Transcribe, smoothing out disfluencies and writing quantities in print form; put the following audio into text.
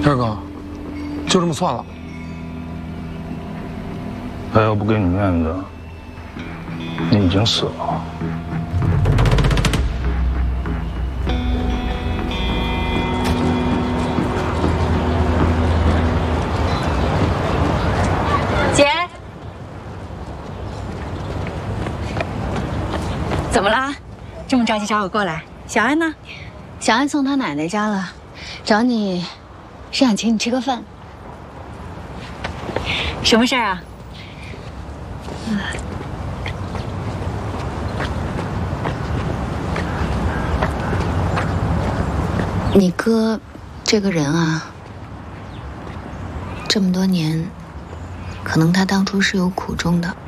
天哥，就这么算了？ 他要不给你面子，你已经死了。 姐，怎么啦？这么着急找我过来？小安呢？ 小安送他奶奶家了，找你是想请你吃个饭。 什么事儿啊？ 你哥这个人啊，这么多年，可能他当初是有苦衷的。